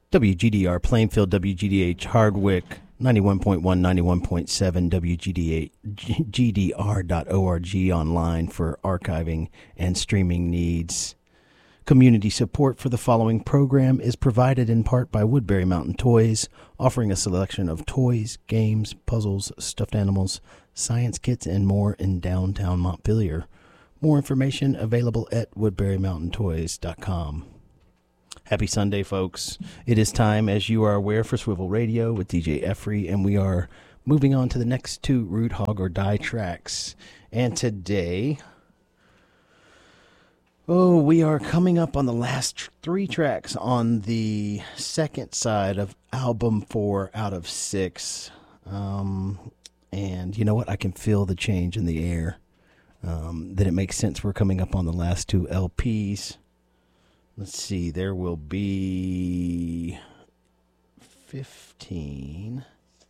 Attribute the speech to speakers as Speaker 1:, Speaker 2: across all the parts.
Speaker 1: WGDR Plainfield, WGDH Hardwick, 91.1, 91.7, WGDR.org online for archiving and streaming needs. Community support for the following program is provided in part by Woodbury Mountain Toys, offering a selection of toys, games, puzzles, stuffed animals, science kits, and more in downtown Montpelier. More information available at woodburymountaintoys.com. Happy Sunday, folks. It is time, as you are aware, for Swivel Radio with DJ Effrey, and we are moving on to the next two Root Hog or Die tracks. And today, we are coming up on the last three tracks on the second side of album 4 out of 6. And you know what? I can feel the change in the air. That it makes sense we're coming up on the last two LPs. Let's see, there will be 15,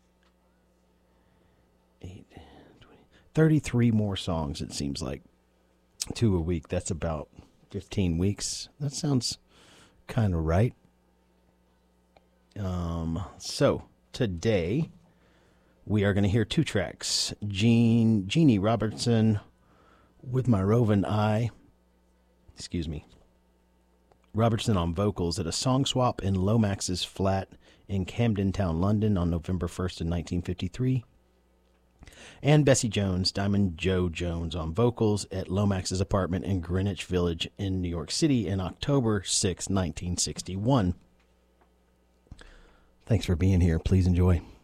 Speaker 1: 8, 20, 33 more songs, it seems like. 2 a week, that's about 15 weeks. That sounds kind of right. So, today, we are going to hear 2 tracks. Jeannie Robertson with My Roving Eye. Robertson on vocals at a song swap in Lomax's flat in Camden Town, London on November 1st in 1953. And Bessie Jones, Diamond Joe Jones on vocals at Lomax's apartment in Greenwich Village in New York City in October 6, 1961. Thanks for being here. Please enjoy.